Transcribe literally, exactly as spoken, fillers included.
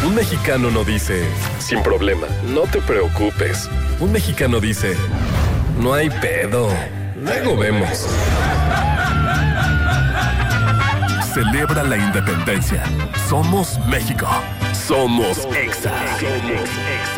Un mexicano no dice, sin problema, no te preocupes. Un mexicano dice, no hay pedo, luego vemos. Celebra la independencia. Somos México. Somos Exa.